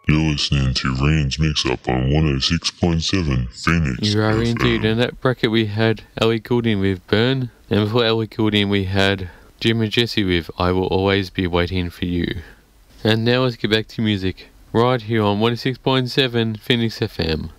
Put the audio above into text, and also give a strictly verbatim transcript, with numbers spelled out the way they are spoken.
You're listening to Rand's Mix-Up on one oh six point seven Phoenix You are F M. indeed. In that bracket we had Ellie Goulding with Burn, and before Ellie Goulding we had Jim and Jesse with I Will Always Be Waiting For You. And now let's get back to music, right here on one oh six point seven Phoenix F M.